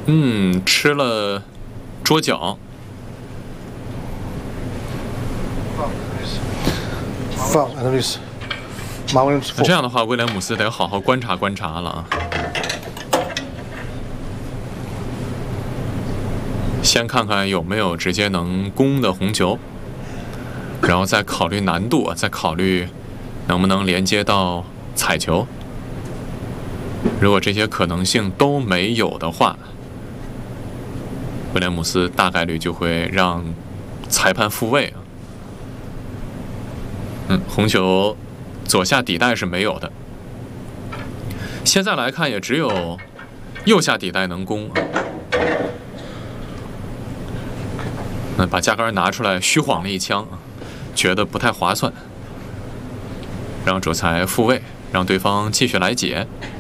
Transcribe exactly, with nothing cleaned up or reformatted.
嗯，吃了桌角。 放 Annalise， 马威廉姆斯。 这样的话，威廉姆斯得好好观察观察了啊。先看看有没有直接能攻的红球，然后再考虑难度，再考虑能不能连接到彩球。如果这些可能性都没有的话，威廉姆斯大概率就会让裁判复位啊。嗯，红球左下底带是没有的。现在来看，也只有右下底带能攻。嗯，把架杆拿出来虚晃了一枪，觉得不太划算，让主裁复位，让对方继续来解。